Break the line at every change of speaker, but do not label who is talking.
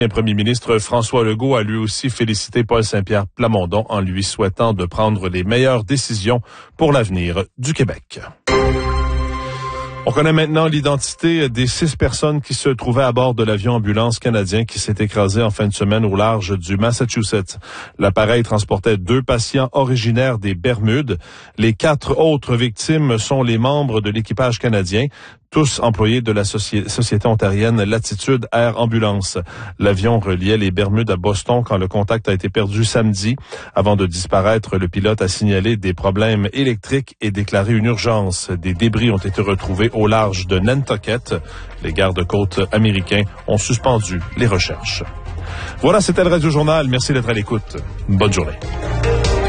Le premier ministre François Legault a lui aussi félicité Paul Saint-Pierre Plamondon en lui souhaitant de prendre les meilleures décisions pour l'avenir du Québec. On connaît maintenant l'identité des 6 personnes qui se trouvaient à bord de l'avion ambulance canadien qui s'est écrasé en fin de semaine au large du Massachusetts. L'appareil transportait 2 patients originaires des Bermudes. Les 4 autres victimes sont les membres de l'équipage canadien, tous employés de la société ontarienne Latitude Air Ambulance. L'avion reliait les Bermudes à Boston quand le contact a été perdu samedi. Avant de disparaître, le pilote a signalé des problèmes électriques et déclaré une urgence. Des débris ont été retrouvés au large de Nantucket. Les gardes-côtes américains ont suspendu les recherches. Voilà, c'était le Radio Journal. Merci d'être à l'écoute. Bonne journée.